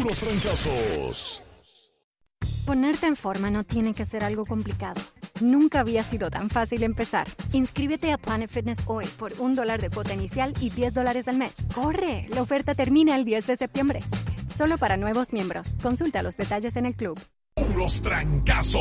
puros trancazos. Ponerte en forma no tiene que ser algo complicado. Nunca había sido tan fácil empezar. Inscríbete a Planet Fitness hoy por $1 de cuota inicial y $10 al mes. ¡Corre! La oferta termina el 10 de septiembre. Solo para nuevos miembros. Consulta los detalles en el club. Puros trancazos.